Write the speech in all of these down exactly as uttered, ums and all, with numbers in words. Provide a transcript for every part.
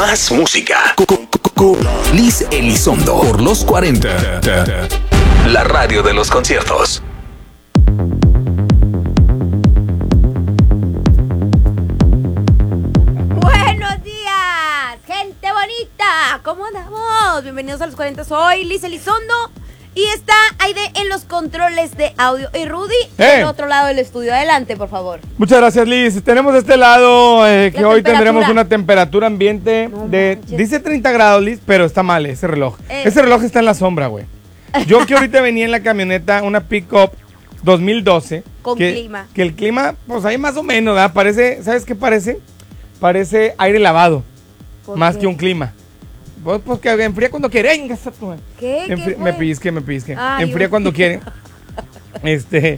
Más música. Cu- cu- cu- Liz Elizondo por los cuarenta. La radio de los conciertos. Buenos días, gente bonita. ¿Cómo andamos? Bienvenidos a los cuarenta. Soy Liz Elizondo. Y está Aide en los controles de audio. Y Rudy, ¡Eh! del otro lado del estudio. Adelante, por favor. Muchas gracias, Liz. Tenemos de este lado eh, que La hoy temperatura. tendremos una temperatura ambiente No de... manches. Dice treinta grados, Liz, pero está mal ese reloj. Eh. Ese reloj está en la sombra, güey. Yo que ahorita venía en la camioneta, una pick-up dos mil doce. Con que, clima. Que el clima, pues ahí más o menos, ¿verdad? Parece, ¿sabes qué parece? Parece aire lavado, ¿Por más qué? que un clima. Pues porque enfría cuando quiere. Ay, venga, tú, ¿Qué? ¿Qué Enfri- fue? me pellizque, me pellizque. Ah, Enfría yo- cuando quiere. Este,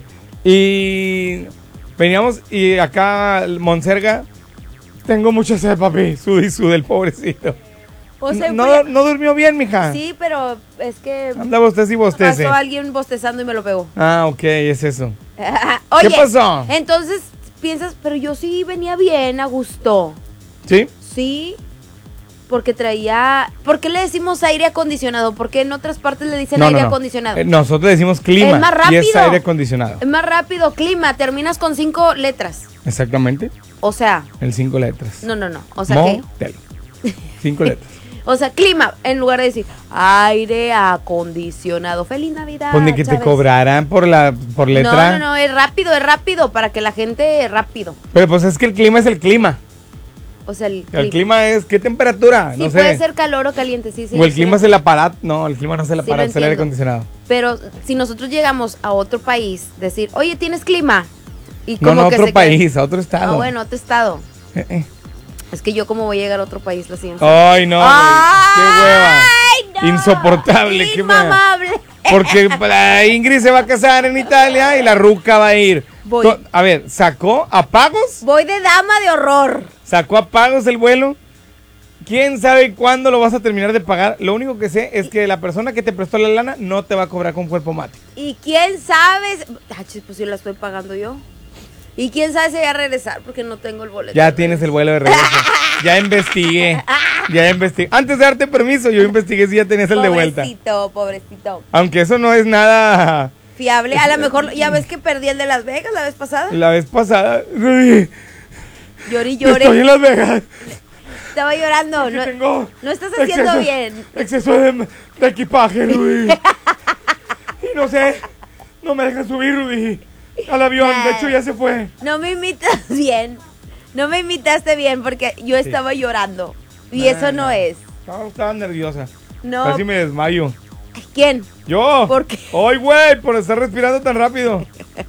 y veníamos y acá Monserga, tengo mucha sed, papi, sude y sude el pobrecito. O sea, no, fue- no durmió bien, mija. Sí, pero es que Anda bostez y bostece. pasó alguien bostezando y me lo pegó. Ah, ok, es eso. Oye, ¿Qué pasó? Entonces piensas, pero yo sí venía bien, a gusto. ¿Sí? Sí, porque traía... ¿Por qué le decimos aire acondicionado? Porque en otras partes le dicen No, aire no, no. acondicionado. Eh, nosotros decimos clima Es más y rápido. es aire acondicionado. Es más rápido, clima, terminas con cinco letras. Exactamente, O sea, el cinco letras. no, no, no. O sea, ¿qué? Motel. Cinco letras. O sea, clima, en lugar de decir aire acondicionado. ¡Feliz Navidad! Pues ni que te Chávez! cobraran por la por letra. No, no, no, es rápido, es rápido, para que la gente, rápido. Pero pues es que el clima es el clima. O sea, el, El clima es, ¿qué temperatura? Sí, no sé. puede ser calor o caliente, sí, sí. o el sí, clima lo- es el aparato. No, el clima no es el Sí, lo aparato, es el aire entiendo. acondicionado. Pero si nosotros llegamos a otro país, decir, oye, ¿tienes clima? Y No, no, que otro se queda- país, a otro estado. Ah, bueno, otro estado. Eh, eh. Es que yo como voy a llegar a otro país la siguiente. Ay, no, güey, qué hueva. ¡Ay, no! Insoportable, qué hueva. Inmamable. Porque la Ingrid se va a casar en Italia y la ruca va a ir. Voy. To- A ver, ¿sacó a pagos? Voy de dama de horror. ¿Sacó a pagos el vuelo? ¿Quién sabe cuándo lo vas a terminar de pagar? Lo único que sé es que la persona que te prestó la lana no te va a cobrar con cuerpo mate. ¿Y quién sabe? Ah, chis, pues sí la estoy pagando yo. ¿Y quién sabe si voy a regresar? Porque no tengo el boleto. Ya tienes el vuelo de regreso. Ya investigué. Ya investigué. Antes de darte permiso, yo investigué si ya tenías el de vuelta. Pobrecito, pobrecito. Aunque eso no es nada. Fiable. A lo mejor, ya ves que perdí el de Las Vegas la vez pasada. La vez pasada, Rudy, Lloré y estoy en lloré. Las Vegas. Estaba llorando. Que No, tengo no estás haciendo exceso- bien. Exceso de, de equipaje, Rudy. Y no sé, no me dejan subir, Rudy, al avión. De hecho, ya se fue. No me imitas bien. No me imitaste bien porque yo estaba llorando. Y eso no es. Estaba, estaba nerviosa. No. Casi me desmayo. ¿Quién? Yo. ¿Por qué? Ay, güey, por estar respirando tan rápido.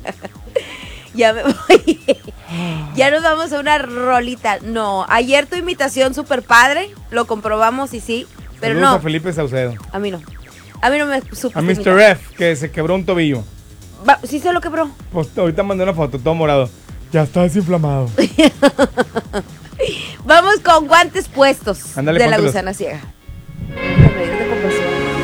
Ya me voy. Ya nos vamos a una rolita. No, ayer tu imitación súper padre. Lo comprobamos y sí. Pero Saludos no, a Felipe Saucedo. a mí no. A mí no me supo A imitar. mister F, que se quebró un tobillo. Va, sí sé lo quebró. Pues ahorita mandé una foto, todo morado. Ya está desinflamado. Vamos con guantes puestos Ándale, de la póntelos. gusana ciega.